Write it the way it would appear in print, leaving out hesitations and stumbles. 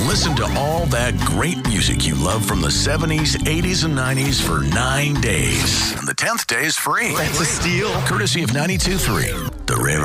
Listen to all that great music you love from the 70s, 80s, and 90s for 9 days. And the 10th day is free. That's a steal. Courtesy of 92.3 The River.